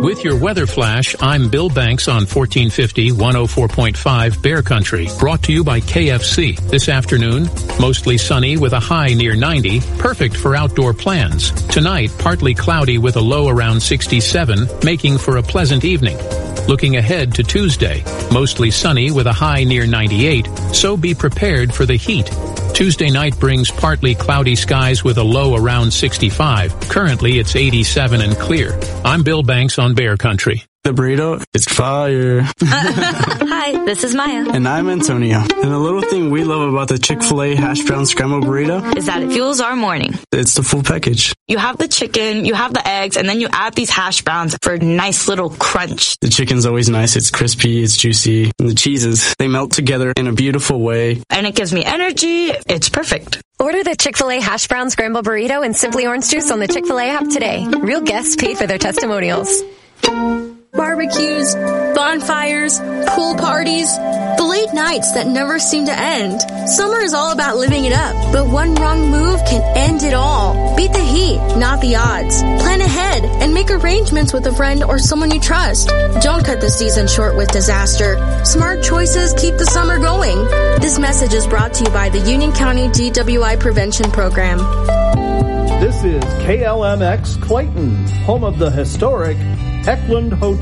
With your weather flash, I'm Bill Banks on 1450 104.5 Bear Country, brought to you by KFC. This afternoon, mostly sunny with a high near 90, perfect for outdoor plans. Tonight, partly cloudy with a low around 67, making for a pleasant evening. Looking ahead to Tuesday, mostly sunny with a high near 98, so be prepared for the heat. Tuesday night brings partly cloudy skies with a low around 65. Currently, it's 87 and clear. I'm Bill Banks on Bear Country. The burrito, it's fire. Hi, this is Maya. And I'm Antonio. And the little thing we love about the Chick-fil-A hash brown scrambled burrito is that it fuels our morning. It's the full package. You have the chicken, you have the eggs, and then you add these hash browns for a nice little crunch. The chicken's always nice. It's crispy, it's juicy. And the cheeses, they melt together in a beautiful way. And it gives me energy. It's perfect. Order the Chick-fil-A hash brown scrambled burrito and Simply Orange Juice on the Chick-fil-A app today. Real guests pay for their testimonials. Barbecues, bonfires, pool parties, the late nights that never seem to end. Summer is all about living it up, but one wrong move can end it all. Beat the heat, not the odds. Plan ahead and make arrangements with a friend or someone you trust. Don't cut the season short with disaster. Smart choices keep the summer going. This message is brought to you by the Union County DWI Prevention Program. This is KLMX Clayton, home of the historic Heckland Hotel.